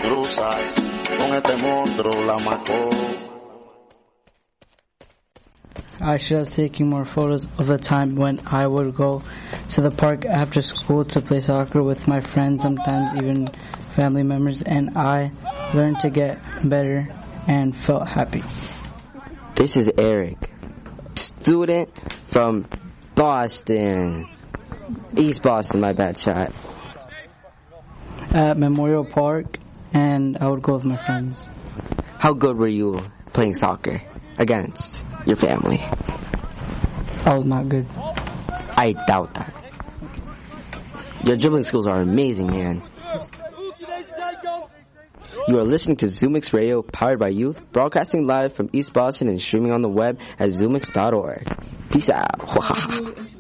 cruza con este monstruo la marcó. I should have taken more photos of the time when I would go to the park after school to play soccer with my friends, sometimes even family members, and I learned to get better and felt happy. This is Eric, student from Boston. East Boston, my bad shot. At Memorial Park, and I would go with my friends. How good were you playing soccer against your family? I was not good. I doubt that. Your dribbling skills are amazing, man. You are listening to ZoomX Radio, powered by youth, broadcasting live from East Boston and streaming on the web at zoomx.org. Peace out.